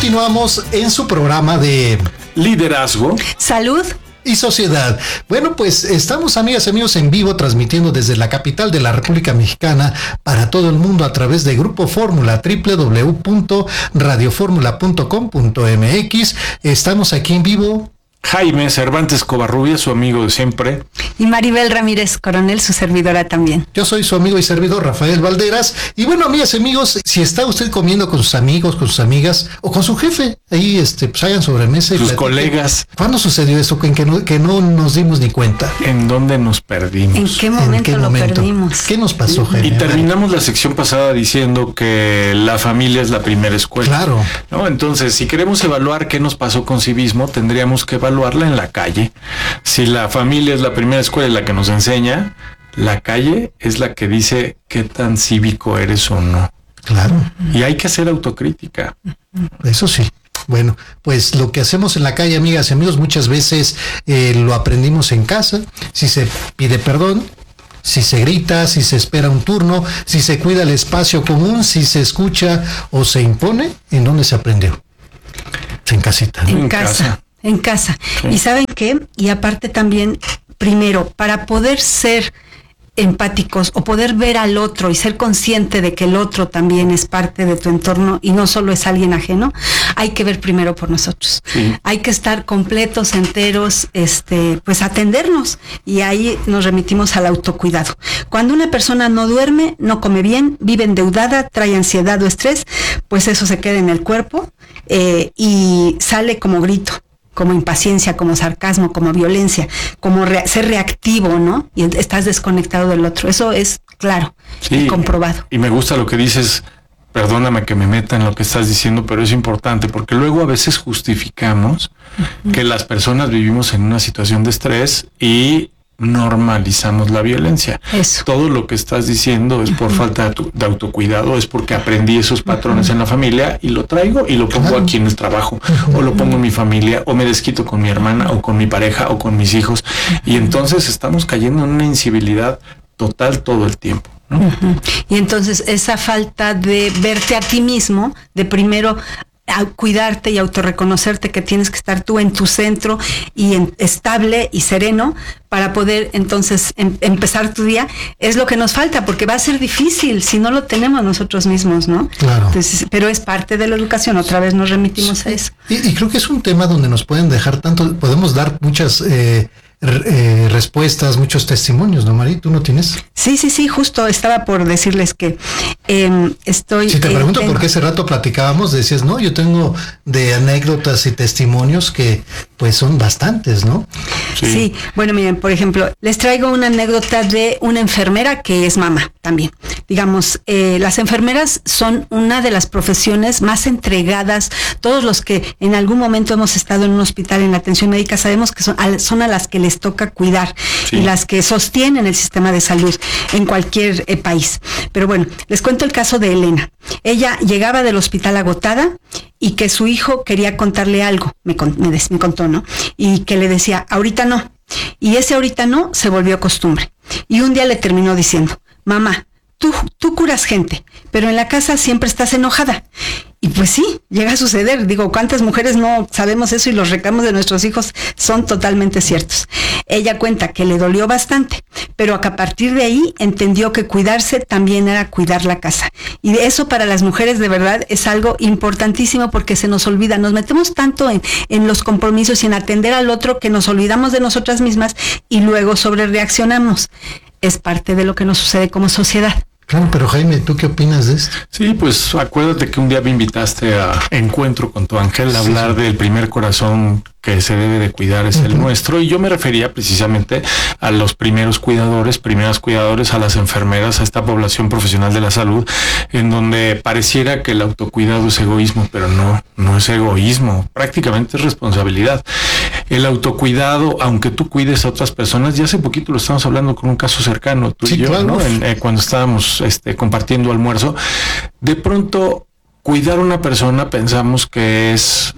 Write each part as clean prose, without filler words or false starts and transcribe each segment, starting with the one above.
continuamos en su programa de liderazgo, salud y sociedad. Bueno, pues estamos, amigas y amigos, en vivo transmitiendo desde la capital de la República Mexicana para todo el mundo a través de Grupo Fórmula, www.radioformula.com.mx. Estamos aquí en vivo. Jaime Cervantes Covarrubias, su amigo de siempre. Y Maribel Ramírez Coronel, su servidora también. Yo soy su amigo y servidor Rafael Valderas. Y bueno, amigas y amigos, si está usted comiendo con sus amigos, con sus amigas o con su jefe, ahí pues hagan sobremesa. Sus colegas. ¿Cuándo sucedió eso? Que no nos dimos ni cuenta. ¿En dónde nos perdimos? ¿En qué momento lo perdimos? ¿Qué nos pasó, Jaime? Y terminamos la sección pasada diciendo que la familia es la primera escuela. Claro. ¿No? Entonces, si queremos evaluar qué nos pasó con civismo, tendríamos que evaluarla en la calle. Si la familia es la primera escuela y la que nos enseña, la calle es la que dice qué tan cívico eres o no. Claro. Y hay que hacer autocrítica. Eso sí. Bueno, pues lo que hacemos en la calle, amigas y amigos, muchas veces lo aprendimos en casa. Si se pide perdón, si se grita, si se espera un turno, si se cuida el espacio común, si se escucha o se impone, ¿en dónde se aprendió? En casita, ¿no? En casa. En casa. Sí. ¿Y saben qué? Y aparte también, primero, para poder ser empáticos o poder ver al otro y ser consciente de que el otro también es parte de tu entorno y no solo es alguien ajeno, hay que ver primero por nosotros. Sí. Hay que estar completos, enteros, pues atendernos, y ahí nos remitimos al autocuidado. Cuando una persona no duerme, no come bien, vive endeudada, trae ansiedad o estrés, pues eso se queda en el cuerpo y sale como grito, como impaciencia, como sarcasmo, como violencia, como ser reactivo, ¿no? Y estás desconectado del otro. Eso es claro, y comprobado. Y me gusta lo que dices, perdóname que me meta en lo que estás diciendo, pero es importante, porque luego a veces justificamos que las personas vivimos en una situación de estrés y normalizamos la violencia. Eso. Todo lo que estás diciendo es por falta de autocuidado, es porque aprendí esos patrones en la familia y lo traigo y lo pongo aquí en el trabajo, o lo pongo en mi familia, o me desquito con mi hermana, o con mi pareja, o con mis hijos, y entonces estamos cayendo en una incivilidad total todo el tiempo, ¿no? Y entonces esa falta de verte a ti mismo, de primero a cuidarte y autorreconocerte que tienes que estar tú en tu centro y estable y sereno para poder entonces empezar tu día, es lo que nos falta, porque va a ser difícil si no lo tenemos nosotros mismos, ¿no? Claro. Entonces, pero es parte de la educación, otra vez nos remitimos a eso. Y creo que es un tema donde nos pueden dejar tanto, podemos dar muchas respuestas, muchos testimonios, ¿no, Mari? ¿Tú no tienes? Sí, justo estaba por decirles que estoy... Si te pregunto por qué ese rato platicábamos, decías, no, yo tengo de anécdotas y testimonios que pues son bastantes, ¿no? Sí, bueno, miren, por ejemplo, les traigo una anécdota de una enfermera que es mamá también. Digamos, las enfermeras son una de las profesiones más entregadas. Todos los que en algún momento hemos estado en un hospital en la atención médica sabemos que son a las que les toca cuidar, y las que sostienen el sistema de salud en cualquier país. Pero bueno, les cuento el caso de Elena. Ella llegaba del hospital agotada y que su hijo quería contarle algo, me contó, ¿no? Y que le decía, ahorita no. Y ese ahorita no se volvió costumbre. Y un día le terminó diciendo, mamá, tú curas gente, pero en la casa siempre estás enojada. Y pues sí, llega a suceder. Digo, ¿cuántas mujeres no sabemos eso? Y los reclamos de nuestros hijos son totalmente ciertos. Ella cuenta que le dolió bastante, pero que a partir de ahí entendió que cuidarse también era cuidar la casa. Y eso para las mujeres de verdad es algo importantísimo, porque se nos olvida. Nos metemos tanto en los compromisos y en atender al otro que nos olvidamos de nosotras mismas y luego sobrereaccionamos. Es parte de lo que nos sucede como sociedad. Claro, pero Jaime, ¿tú qué opinas de esto? Sí, pues acuérdate que un día me invitaste a Encuentro con tu Ángel a hablar del primer corazón que se debe de cuidar es el nuestro, y yo me refería precisamente a los primeras cuidadores, a las enfermeras, a esta población profesional de la salud, en donde pareciera que el autocuidado es egoísmo, pero no es egoísmo, prácticamente es responsabilidad. El autocuidado, aunque tú cuides a otras personas, ya hace poquito lo estamos hablando con un caso cercano, tú y yo, claro, ¿no? Cuando estábamos compartiendo almuerzo, de pronto cuidar a una persona pensamos que es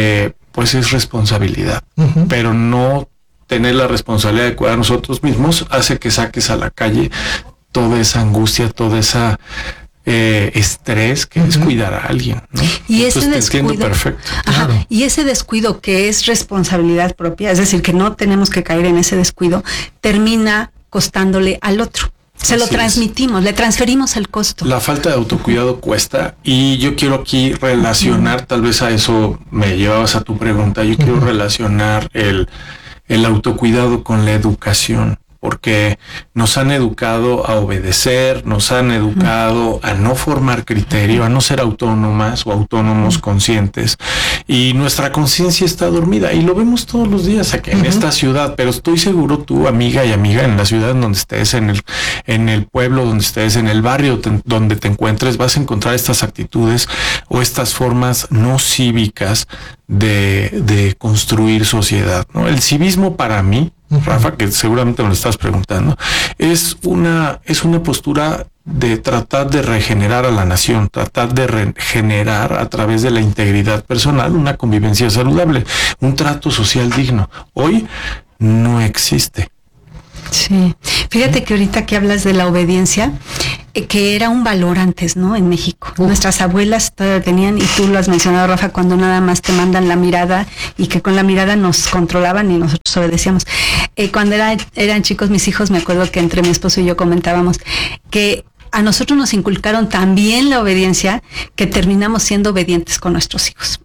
pues es responsabilidad, pero no tener la responsabilidad de cuidar a nosotros mismos hace que saques a la calle toda esa angustia, toda esa estrés que es cuidar a alguien, ¿no? Y ese Entonces, te entiendo descuido, perfecto. ajá, Claro. y ese descuido que es responsabilidad propia, es decir, que no tenemos que caer en ese descuido, termina costándole al otro. Se lo Así es. transmitimos, le transferimos el costo. La falta de autocuidado cuesta, y yo quiero aquí relacionar, tal vez a eso me llevabas a tu pregunta, yo quiero relacionar el autocuidado con la educación, porque nos han educado a obedecer, nos han educado a no formar criterio, a no ser autónomas o autónomos conscientes, y nuestra conciencia está dormida, y lo vemos todos los días aquí en esta ciudad, pero estoy seguro tú, amiga y amiga, en la ciudad en donde estés, en el pueblo donde estés, en el barrio donde te encuentres, vas a encontrar estas actitudes o estas formas no cívicas de construir sociedad, ¿no? El civismo para mí, Rafa, que seguramente me lo estás preguntando, es una postura de tratar de regenerar a la nación, tratar de regenerar a través de la integridad personal una convivencia saludable, un trato social digno. Hoy no existe. Sí, fíjate que ahorita que hablas de la obediencia, que era un valor antes, ¿no? En México. Nuestras abuelas todavía tenían, y tú lo has mencionado, Rafa, cuando nada más te mandan la mirada y que con la mirada nos controlaban y nosotros obedecíamos. Cuando eran chicos mis hijos, me acuerdo que entre mi esposo y yo comentábamos que a nosotros nos inculcaron también la obediencia, que terminamos siendo obedientes con nuestros hijos.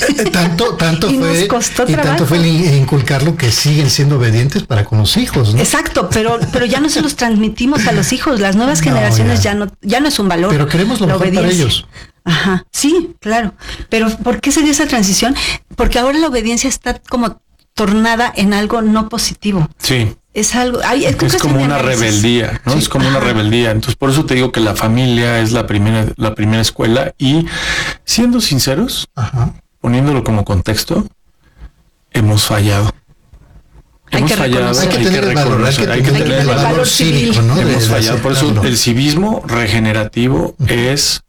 Tanto Y fue, nos costó y tanto trabajo. fue el inculcarlo que siguen siendo obedientes para con los hijos, ¿no? Exacto, pero ya no se los transmitimos a los hijos. Las nuevas No, generaciones ya. ya no es un valor. Pero queremos lo la mejor para obediencia. ellos. Ajá, sí, claro. Pero ¿por qué se dio esa transición? Porque ahora la obediencia está como tornada en algo no positivo. Sí. Es algo, Es como una rebeldía, ¿no? Sí. Es como una rebeldía. Entonces, por eso te digo que la familia es la primera escuela, y siendo sinceros, Ajá. poniéndolo como contexto, hemos fallado. Hay que reconocer. Hay que tener el valor, hay que tener el valor cívico, ¿no? Hemos De fallado. Por eso aceptarlo. el civismo regenerativo es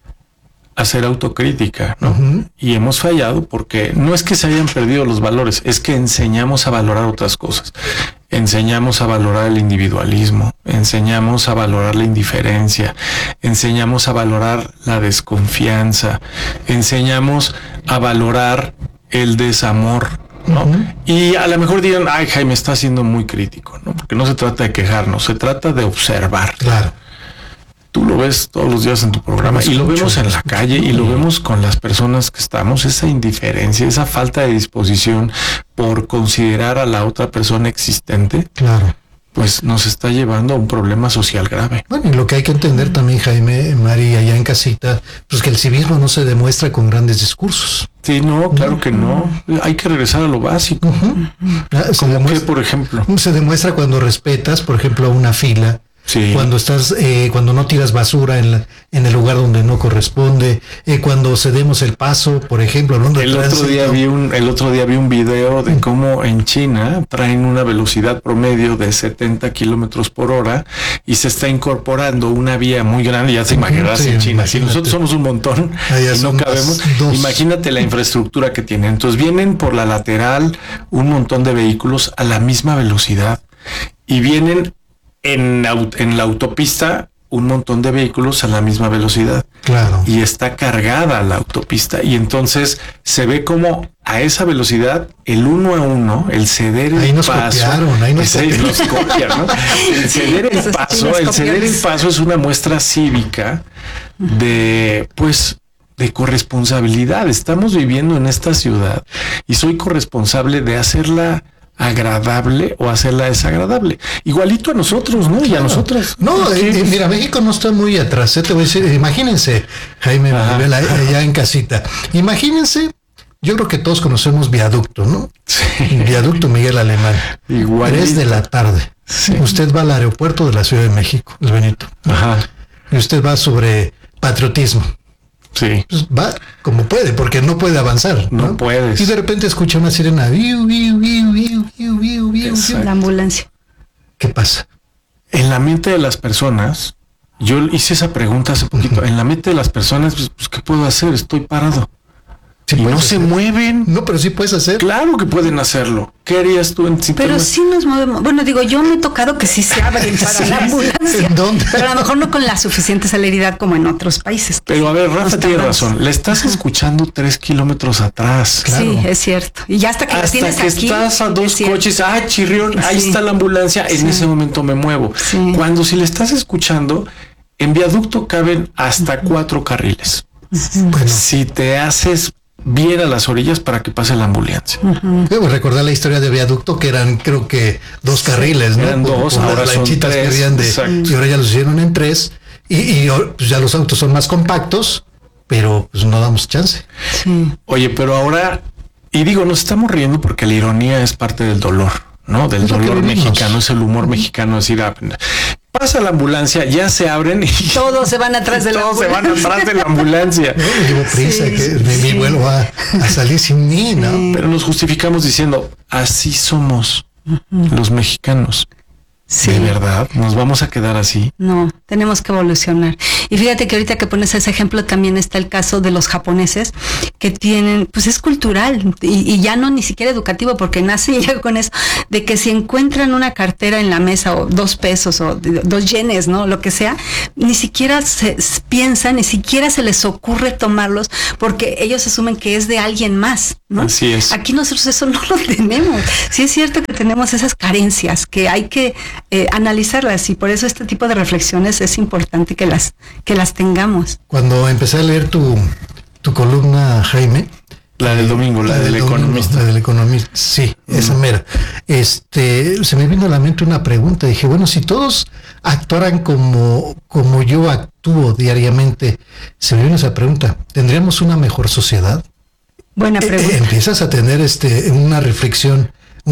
hacer autocrítica, ¿no? Y hemos fallado porque no es que se hayan perdido los valores, es que enseñamos a valorar otras cosas. Enseñamos a valorar el individualismo, enseñamos a valorar la indiferencia, enseñamos a valorar la desconfianza, enseñamos a valorar el desamor, ¿no? Y a lo mejor dirán, ay, Jaime, está siendo muy crítico, ¿no? Porque no se trata de quejarnos, se trata de observar. Claro. Tú lo ves todos los días en tu programa y lo vemos en la calle y lo vemos con las personas que estamos, esa indiferencia, esa falta de disposición por considerar a la otra persona existente, Claro. pues nos está llevando a un problema social grave. Bueno, y lo que hay que entender también, Jaime, Mari, allá en casita, pues que el civismo no se demuestra con grandes discursos. Sí, no, claro que no. Hay que regresar a lo básico. Se ¿Cómo qué, demuestra, por ejemplo? se demuestra cuando respetas, por ejemplo, una fila. Sí. Cuando estás, cuando no tiras basura en el lugar donde no corresponde, cuando cedemos el paso, por ejemplo, hablando de El otro día vi un video de cómo en China traen una velocidad promedio de 70 kilómetros por hora y se está incorporando una vía muy grande. Ya te imaginarás Sí, en China. Si imagínate. nosotros somos un montón Allá y no son cabemos, dos. imagínate la infraestructura que tienen. Entonces vienen por la lateral un montón de vehículos a la misma velocidad y vienen en la autopista un montón de vehículos a la misma velocidad. Claro. Y está cargada la autopista, y entonces se ve como a esa velocidad el 1 a 1, el ceder Ahí el nos paso, copiaron, ahí nos ese copiaron. nos copian, ¿no? El ceder el paso es una muestra cívica de corresponsabilidad. Estamos viviendo en esta ciudad y soy corresponsable de hacerla agradable o hacerla desagradable. Igualito a nosotros, ¿no? Y a nosotras. No, mira, México no está muy atrás. Te voy a decir, imagínense, Jaime, Maribel, allá en casita. Imagínense, yo creo que todos conocemos Viaducto, ¿no? Sí. Viaducto Miguel Alemán. Igual. 3 de la tarde. Sí. Usted va al aeropuerto de la Ciudad de México, el Benito. Ajá. Y usted va sobre patriotismo. Sí. Pues va como puede, porque no puede avanzar. No puedes. Y de repente escucha una sirena. Viu, viu, viu, viu, viu, viu, viu. Exacto. La ambulancia. ¿Qué pasa? En la mente de las personas, yo hice esa pregunta hace poquito, en la mente de las personas, pues, ¿qué puedo hacer? Estoy parado. Sí, y no puedes se hacer. mueven. No, pero sí puedes hacer. Claro que pueden hacerlo. ¿Qué harías tú en Pero sí nos movemos. Bueno, digo, yo me he tocado que sí se abren para la ambulancia. ¿En dónde? Pero a lo mejor no con la suficiente celeridad como en otros países. Pero a ver, Rafa Nos tiene tardamos. razón. Le estás escuchando 3 kilómetros atrás. Claro. Sí, es cierto. Y ya hasta que lo Hasta tienes que aquí. estás a 2 es cierto. coches, chirrión, ahí Sí. está la ambulancia, en Sí. ese momento me muevo. Sí. Cuando si le estás escuchando, en viaducto caben hasta 4 carriles. Bueno, Si te haces bien a las orillas para que pase la ambulancia. debo recordar la historia de viaducto, que eran, creo que 2 carriles, ¿no? Eran 2, las ahora son lanchitas 3. que habían Exacto. y ahora ya los hicieron en 3. Y pues ya los autos son más compactos, pero pues no damos chance. Sí. Oye, pero ahora, y digo, nos estamos riendo porque la ironía es parte del dolor, ¿no? Del Es lo que dolor vivimos. mexicano, es el humor mexicano, es decir, pasa la ambulancia, ya se abren y Todos se van atrás de la todos se van atrás de la ambulancia. No, llevo prisa, Sí, que sí. mi vuelo va a salir sin mí, ¿no? Pero nos justificamos diciendo, así somos los mexicanos. Sí. De verdad, nos vamos a quedar así. No, tenemos que evolucionar. Y fíjate que ahorita que pones ese ejemplo también está el caso de los japoneses que tienen, pues es cultural y ya no ni siquiera educativo porque nace y llega con eso, de que si encuentran una cartera en la mesa o 2 pesos o 2 yenes, ¿no? Lo que sea, ni siquiera se piensan, ni siquiera se les ocurre tomarlos porque ellos asumen que es de alguien más, ¿no? Así es. Aquí nosotros eso no lo tenemos. Sí es cierto que tenemos esas carencias que hay que analizarlas y por eso este tipo de reflexiones es importante que las tengamos. Cuando empecé a leer tu columna, Jaime, La del domingo, la del domingo, economista. la del economista, sí, esa mera. Se me vino a la mente una pregunta. Dije, bueno, si todos actuaran como yo actúo diariamente, se me vino esa pregunta, ¿tendríamos una mejor sociedad? Buena pregunta. Empiezas a tener una reflexión,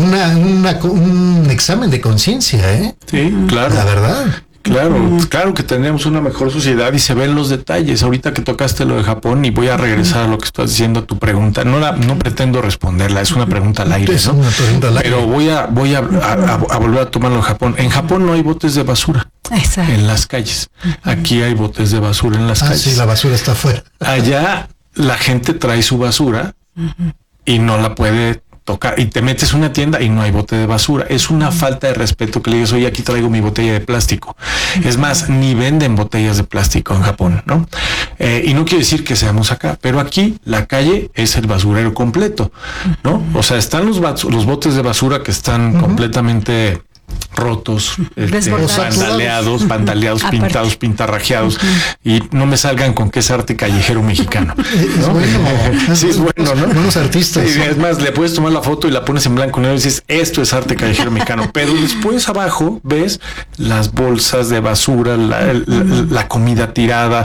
un examen de conciencia, ¿eh? Sí, claro. La verdad. Claro que tendríamos una mejor sociedad y se ven los detalles. Ahorita que tocaste lo de Japón y voy a regresar a lo que estás diciendo a tu pregunta. No pretendo responderla, es una pregunta al aire, Es ¿no? una pregunta al aire. Pero voy a volver a tomarlo en Japón. En Japón no hay botes de basura Exacto. en las calles. Aquí hay botes de basura en las calles. Sí, la basura está afuera. Allá la gente trae su basura y no la puede tocar. Y te metes a una tienda y no hay bote de basura. Es una falta de respeto que le digas, oye, aquí traigo mi botella de plástico. Es más, ni venden botellas de plástico en Japón, ¿no? Y no quiere decir que seamos acá, pero aquí la calle es el basurero completo, ¿no? O sea, están los botes de basura que están completamente rotos, Desbordados. vandaleados, Aparte. pintados, pintarrajeados, y no me salgan con que es arte callejero mexicano. Es ¿no? bueno. Sí, es bueno, ¿no? Buenos artistas. Sí, es más, le puedes tomar la foto y la pones en blanco y negro y dices, esto es arte callejero mexicano. Pero después abajo ves las bolsas de basura, la comida tirada.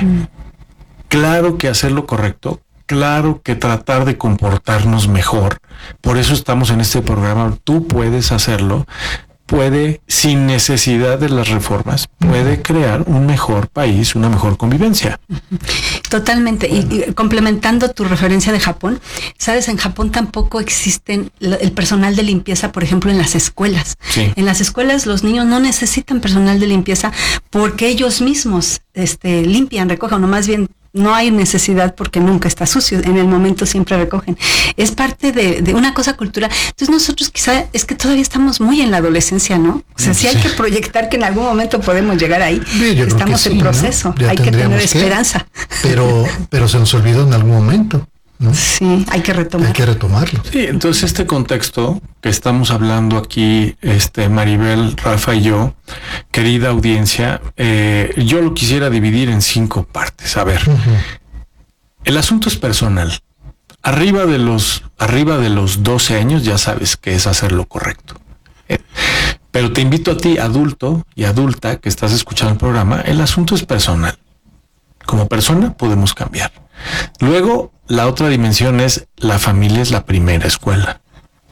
Claro que hacer lo correcto, claro que tratar de comportarnos mejor. Por eso estamos en este programa. Tú puedes hacerlo. Puede, sin necesidad de las reformas, puede crear un mejor país, una mejor convivencia. Totalmente. Y complementando tu referencia de Japón, sabes, en Japón tampoco existen el personal de limpieza, por ejemplo, en las escuelas. Sí. En las escuelas los niños no necesitan personal de limpieza porque ellos mismos limpian, recogen, o más bien no hay necesidad porque nunca está sucio, en el momento siempre recogen. Es parte de una cosa cultural. Entonces nosotros quizá es que todavía estamos muy en la adolescencia, ¿no? O sea, sí hay que proyectar que en algún momento podemos llegar ahí. Sí, yo creo estamos que en sí, proceso, ¿no? Ya hay que tener tendríamos que, esperanza. Pero se nos olvidó en algún momento, ¿no? Sí, hay que retomar. Hay que retomarlo. Sí, entonces este contexto que estamos hablando aquí, Maribel, Rafa y yo, querida audiencia, yo lo quisiera dividir en 5 partes. A ver, el asunto es personal. Arriba de los 12 años ya sabes que es hacer lo correcto. Pero te invito a ti, adulto y adulta que estás escuchando el programa, el asunto es personal. Como persona podemos cambiar. Luego, la otra dimensión es la familia es la primera escuela.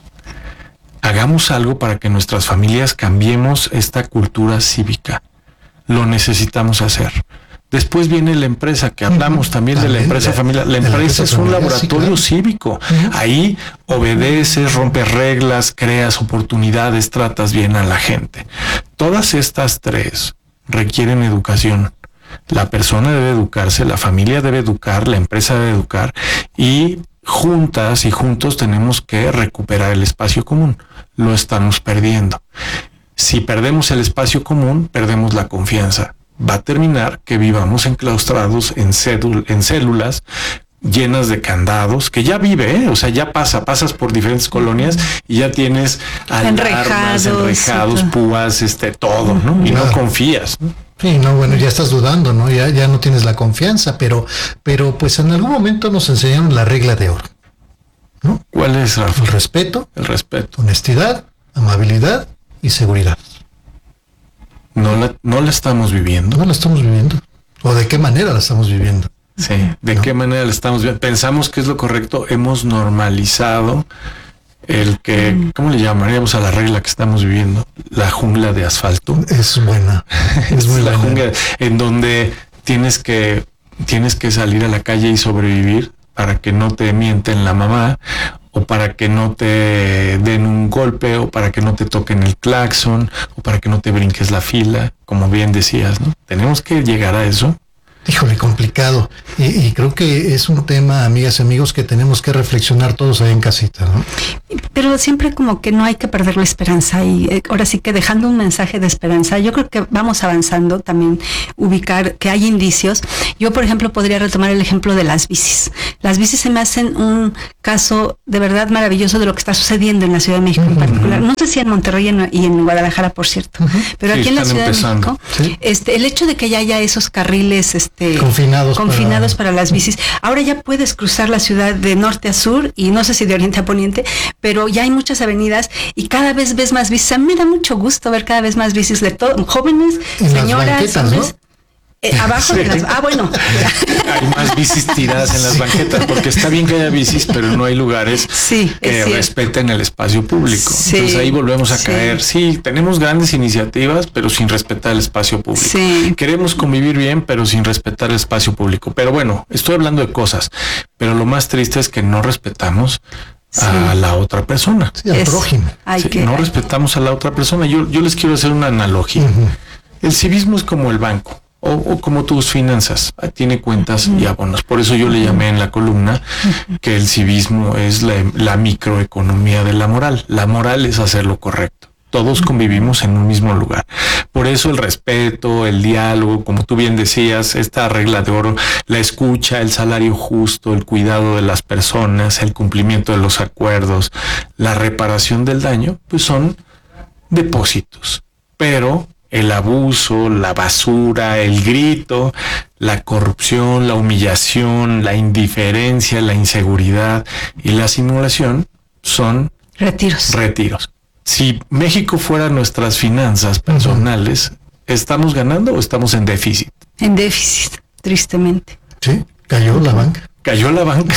Hagamos algo para que nuestras familias cambiemos esta cultura cívica. Lo necesitamos hacer. Después viene la empresa, que hablamos también de la empresa familiar. La empresa es un laboratorio cívico. Ahí obedeces, rompes reglas, creas oportunidades, tratas bien a la gente. Todas estas 3 requieren educación. La persona debe educarse, la familia debe educar, la empresa debe educar y juntas y juntos tenemos que recuperar el espacio común. Lo estamos perdiendo. Si perdemos el espacio común, perdemos la confianza. Va a terminar que vivamos enclaustrados en células llenas de candados, que ya vive, o sea, ya pasas por diferentes colonias y ya tienes alarmas, enrejados, púas, todo, ¿no? Y no confías, ¿no? Sí, no, bueno, ya estás dudando, ¿no? Ya no tienes la confianza, pero pues en algún momento nos enseñaron la regla de oro, ¿no? ¿Cuál es, Rafa? El respeto. El respeto. Honestidad, amabilidad y seguridad. No la estamos viviendo. No la estamos viviendo. ¿O de qué manera la estamos viviendo? Sí, ¿de qué manera la estamos viendo? Pensamos que es lo correcto, hemos normalizado el que, ¿cómo le llamaríamos a la regla que estamos viviendo? La jungla de asfalto. Es buena. Es muy la jungla en donde tienes que salir a la calle y sobrevivir para que no te mienten la mamá, o para que no te den un golpe, o para que no te toquen el claxon, o para que no te brinques la fila, como bien decías, ¿no? Tenemos que llegar a eso. Híjole, complicado. Y creo que es un tema, amigas y amigos, que tenemos que reflexionar todos ahí en casita, ¿no? Pero siempre como que no hay que perder la esperanza, y ahora sí que dejando un mensaje de esperanza, yo creo que vamos avanzando, también ubicar que hay indicios. Yo, por ejemplo, podría retomar el ejemplo de las bicis. Las bicis se me hacen un caso de verdad maravilloso de lo que está sucediendo en la Ciudad de México en particular. No sé si en Monterrey y en Guadalajara, por cierto, pero sí, aquí en la Ciudad de México, ¿sí? El hecho de que ya haya esos carriles confinados para las bicis. Ahora ya puedes cruzar la ciudad de norte a sur y no sé si de oriente a poniente, pero ya hay muchas avenidas y cada vez ves más bicis. A mí me da mucho gusto ver cada vez más bicis de todos, jóvenes, en señoras, hombres. ¿No? Abajo de las... bueno. Hay más bicis tiradas en las banquetas, porque está bien que haya bicis, pero no hay lugares que respeten el espacio público. Sí, entonces ahí volvemos a caer. Sí, tenemos grandes iniciativas, pero sin respetar el espacio público. Sí. Queremos convivir bien, pero sin respetar el espacio público. Pero bueno, estoy hablando de cosas, pero lo más triste es que no respetamos a la otra persona. Sí, al prójimo. No respetamos a la otra persona. Yo les quiero hacer una analogía. El civismo es como el banco. O como tus finanzas, tiene cuentas y abonos. Por eso yo le llamé en la columna que el civismo es la microeconomía de la moral. La moral es hacer lo correcto. Todos convivimos en un mismo lugar. Por eso el respeto, el diálogo, como tú bien decías, esta regla de oro, la escucha, el salario justo, el cuidado de las personas, el cumplimiento de los acuerdos, la reparación del daño, pues son depósitos. Pero el abuso, la basura, el grito, la corrupción, la humillación, la indiferencia, la inseguridad y la simulación son retiros. Si México fuera nuestras finanzas personales, ¿estamos ganando o estamos en déficit? En déficit, tristemente. Sí, cayó la banca. Cayó la banca.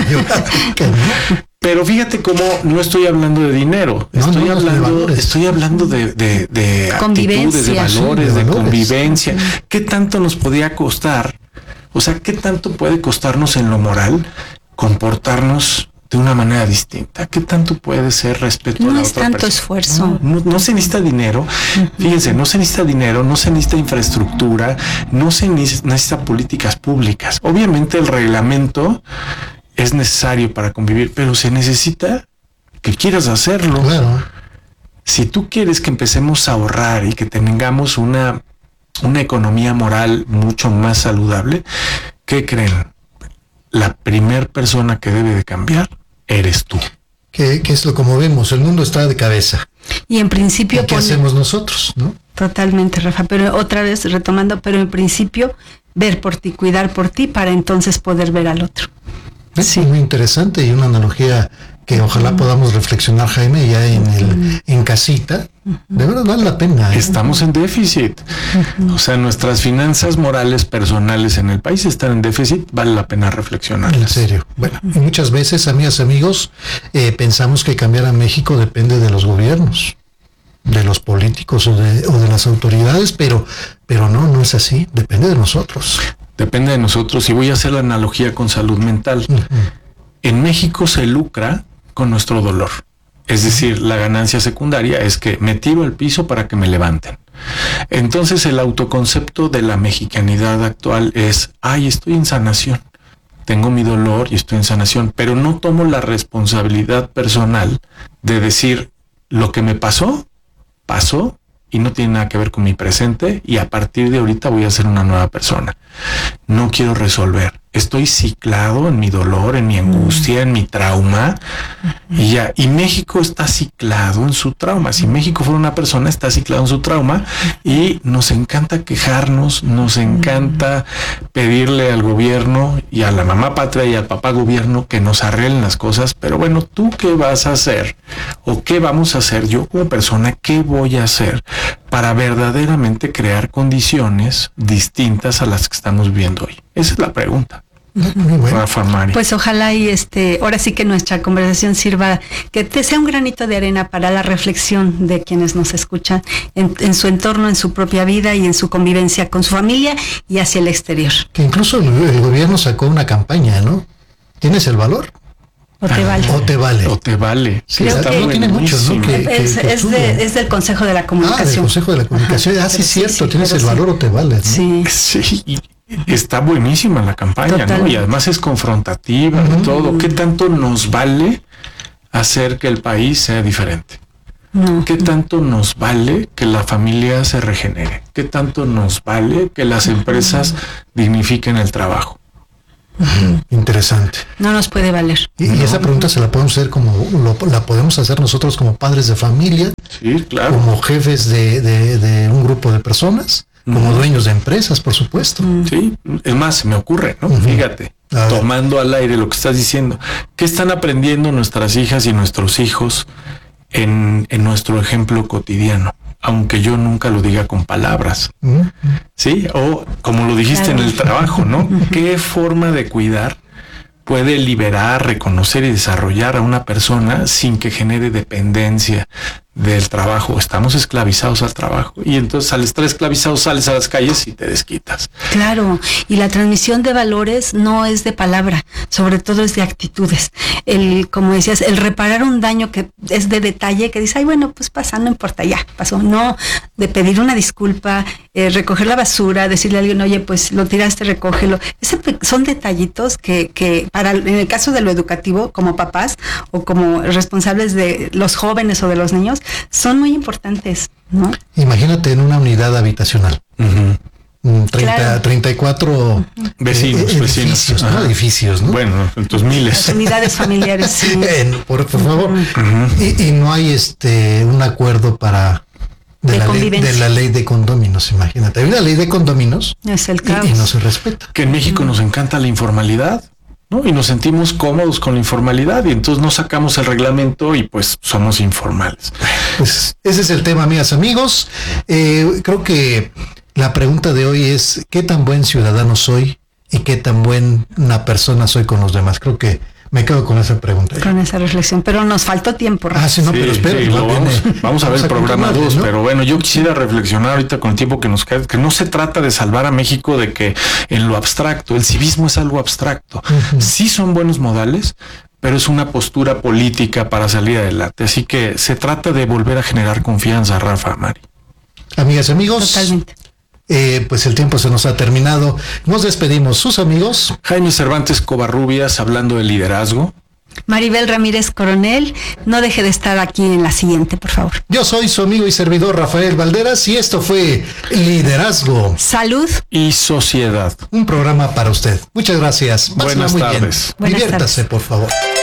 Pero fíjate cómo no estoy hablando de dinero, estoy hablando de actitudes, de valores, de convivencia. ¿Qué tanto nos podía costar? O sea, ¿qué tanto puede costarnos en lo moral comportarnos de una manera distinta? ¿Qué tanto puede ser respeto a la otra persona? No es tanto esfuerzo. No se necesita dinero. Fíjense, no se necesita dinero, no se necesita infraestructura, no se necesita políticas públicas. Obviamente el reglamento es necesario para convivir, pero se necesita que quieras hacerlo. Claro. Si tú quieres que empecemos a ahorrar y que tengamos una economía moral mucho más saludable, ¿qué creen? La primer persona que debe de cambiar eres tú. ¿Qué es lo como vemos? El mundo está de cabeza. Y en principio... ¿Qué hacemos nosotros, no? Totalmente, Rafa. Pero otra vez retomando, pero en principio ver por ti, cuidar por ti, para entonces poder ver al otro. Sí, muy interesante y una analogía que ojalá podamos reflexionar, Jaime, ya en casita. De verdad vale la pena. Estamos en déficit. O sea, nuestras finanzas morales personales en el país están en déficit. Vale la pena reflexionar. En serio. Bueno, y muchas veces, amigas, amigos, pensamos que cambiar a México depende de los gobiernos, de los políticos o de las autoridades, pero no es así. Depende de nosotros. Depende de nosotros. Y voy a hacer la analogía con salud mental. En México se lucra con nuestro dolor. Es decir, la ganancia secundaria es que me tiro al piso para que me levanten. Entonces el autoconcepto de la mexicanidad actual es, estoy en sanación, tengo mi dolor y estoy en sanación, pero no tomo la responsabilidad personal de decir, lo que me pasó, y no tiene nada que ver con mi presente, y a partir de ahorita voy a ser una nueva persona. No quiero resolver. Estoy ciclado en mi dolor, en mi angustia, en mi trauma, y ya. Y México está ciclado en su trauma. Si México fuera una persona, está ciclado en su trauma, y nos encanta quejarnos, nos encanta pedirle al gobierno y a la mamá patria y al papá gobierno que nos arreglen las cosas. Pero bueno, ¿tú qué vas a hacer? ¿O qué vamos a hacer? Yo como persona, ¿qué voy a hacer para verdaderamente crear condiciones distintas a las que estamos viviendo hoy? Esa es la pregunta. Muy bueno. Rafa, Mari. Pues ojalá y ahora sí que nuestra conversación sirva, que te sea un granito de arena para la reflexión de quienes nos escuchan en su entorno, en su propia vida y en su convivencia con su familia y hacia el exterior. Que incluso el gobierno sacó una campaña, ¿no? ¿Tienes el valor? ¿O te vale? O te vale. O te vale. Sí, Creo que tiene muchos, ¿no? Es del Consejo de la Comunicación. Del Consejo de la Comunicación. Sí, cierto, tienes el valor o te vale, ¿no? Sí. Sí, y está buenísima la campaña, ¿no? Y además es confrontativa y todo. ¿Qué tanto nos vale hacer que el país sea diferente? ¿Qué tanto nos vale que la familia se regenere? ¿Qué tanto nos vale que las empresas dignifiquen el trabajo? Interesante. No nos puede valer. Y esa pregunta se la podemos hacer la podemos hacer nosotros como padres de familia, sí, claro, como jefes de un grupo de personas, como dueños de empresas, por supuesto. Sí, es más, se me ocurre, ¿no? Fíjate, tomando al aire lo que estás diciendo, ¿qué están aprendiendo nuestras hijas y nuestros hijos en nuestro ejemplo cotidiano? Aunque yo nunca lo diga con palabras, ¿sí? O como lo dijiste en el trabajo, ¿no? ¿Qué forma de cuidar puede liberar, reconocer y desarrollar a una persona sin que genere dependencia del trabajo? Estamos esclavizados al trabajo, y entonces al estar esclavizados sales a las calles y te desquitas. Claro, y la transmisión de valores no es de palabra, sobre todo es de actitudes. Como decías, el reparar un daño que es de detalle, que dice, bueno, pues pasa, no importa, ya pasó. No, de pedir una disculpa, recoger la basura, decirle a alguien, oye, pues lo tiraste, recógelo. Son detallitos que en el caso de lo educativo, como papás o como responsables de los jóvenes o de los niños, son muy importantes, ¿no? Imagínate en una unidad habitacional. 34 edificios, ¿no? Edificios, ¿no? Bueno, entonces miles. Las unidades familiares, sí. Por favor. Y no hay un acuerdo de la ley de condóminos, imagínate. Hay una ley de condóminos es el caos. Y no se respeta. Que en México nos encanta la informalidad, ¿no? Y nos sentimos cómodos con la informalidad, y entonces no sacamos el reglamento y pues somos informales. Pues ese es el tema, amigas, amigos. Creo que la pregunta de hoy es ¿qué tan buen ciudadano soy y qué tan buena persona soy con los demás? Creo que me quedo con esa pregunta. Con esa reflexión, pero nos faltó tiempo. Sí, no, pero espera. Sí, vamos a ver el programa 2, ¿no? Pero bueno, yo quisiera reflexionar ahorita con el tiempo que nos queda, que no se trata de salvar a México de que en lo abstracto, el civismo es algo abstracto. Sí son buenos modales, pero es una postura política para salir adelante. Así que se trata de volver a generar confianza, Rafa, Mari. Amigas, amigos. Totalmente. Pues el tiempo se nos ha terminado. Nos despedimos. Sus amigos. Jaime Cervantes Covarrubias, hablando de liderazgo. Maribel Ramírez Coronel, no deje de estar aquí en la siguiente, por favor. Yo soy su amigo y servidor Rafael Valderas y esto fue Liderazgo, Salud y Sociedad. Un programa para usted. Muchas gracias. Buenas tardes. Diviértase, por favor.